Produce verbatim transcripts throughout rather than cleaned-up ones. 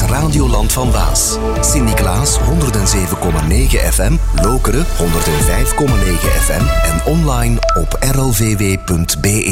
Radioland van Waas. Sint-Niklaas honderd zeven komma negen F M, Lokeren honderd vijf komma negen F M en online op r l v w punt b e.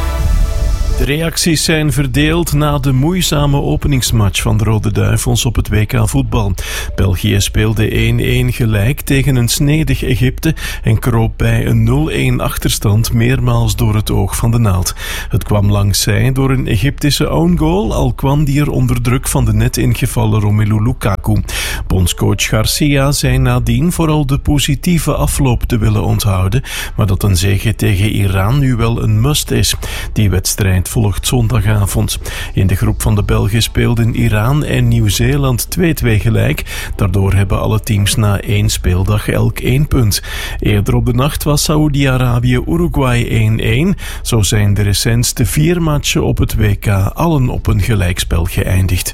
De reacties zijn verdeeld na de moeizame openingsmatch van de Rode Duivels op het W K voetbal. België speelde één-één gelijk tegen een snedig Egypte en kroop bij een nul-één achterstand meermaals door het oog van de naald. Het kwam langs zij door een Egyptische own goal, al kwam die er onder druk van de net ingevallen Romelu Lukaku. Bondscoach Garcia zei nadien vooral de positieve afloop te willen onthouden, maar dat een zege tegen Iran nu wel een must is. Die wedstrijd volgt zondagavond. In de groep van de Belgen speelden Iran en Nieuw-Zeeland twee-twee gelijk. Daardoor hebben alle teams na één speeldag elk één punt. Eerder op de nacht was Saoedi-Arabië-Uruguay één-één. Zo zijn de recentste vier matchen op het W K allen op een gelijkspel geëindigd.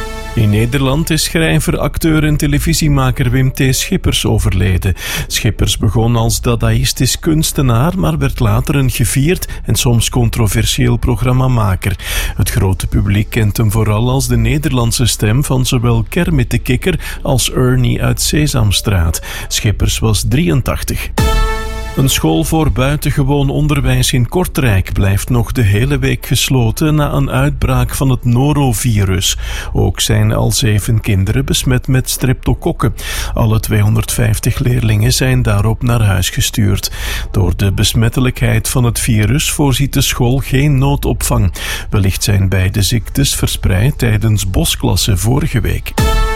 In Nederland is schrijver, acteur en televisiemaker Wim T. Schippers overleden. Schippers begon als dadaïstisch kunstenaar, maar werd later een gevierd en soms controversieel programmamaker. Het grote publiek kent hem vooral als de Nederlandse stem van zowel Kermit de Kikker als Ernie uit Sesamstraat. Schippers was drieëntachtig. Een school voor buitengewoon onderwijs in Kortrijk blijft nog de hele week gesloten na een uitbraak van het norovirus. Ook zijn al zeven kinderen besmet met streptokokken. Alle tweehonderdvijftig leerlingen zijn daarop naar huis gestuurd. Door de besmettelijkheid van het virus voorziet de school geen noodopvang. Wellicht zijn beide ziektes verspreid tijdens bosklassen vorige week.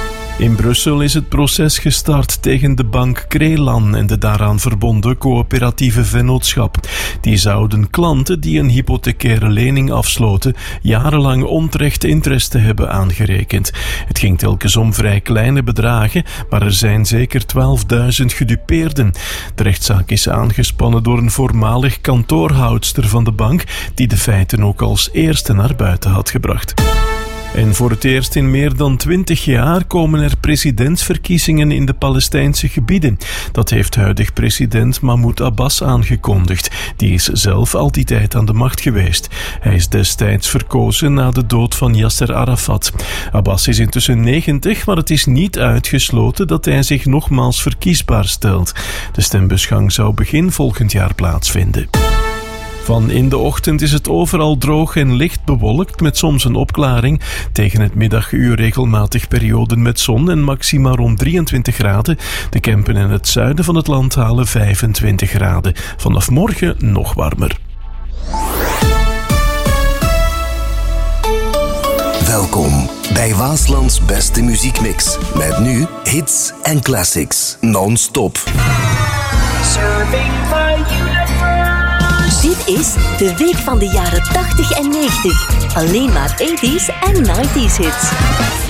In Brussel is het proces gestart tegen de bank Krelan en de daaraan verbonden coöperatieve vennootschap. Die zouden klanten die een hypothecaire lening afsloten jarenlang onterecht interesse hebben aangerekend. Het ging telkens om vrij kleine bedragen, maar er zijn zeker twaalfduizend gedupeerden. De rechtszaak is aangespannen door een voormalig kantoorhoudster van de bank die de feiten ook als eerste naar buiten had gebracht. En voor het eerst in meer dan twintig jaar komen er presidentsverkiezingen in de Palestijnse gebieden. Dat heeft huidig president Mahmoud Abbas aangekondigd. Die is zelf al die tijd aan de macht geweest. Hij is destijds verkozen na de dood van Yasser Arafat. Abbas is intussen negentig, maar het is niet uitgesloten dat hij zich nogmaals verkiesbaar stelt. De stembusgang zou begin volgend jaar plaatsvinden. Van in de ochtend is het overal droog en licht bewolkt met soms een opklaring. Tegen het middaguur regelmatig perioden met zon en maxima rond drieëntwintig graden. De Kempen en het zuiden van het land halen vijfentwintig graden. Vanaf morgen nog warmer. Welkom bij Waaslands beste muziekmix. Met nu hits en classics non-stop. Serving my universe. Dit is de week van de jaren tachtig en negentig. Alleen maar tachtiger en negentiger hits.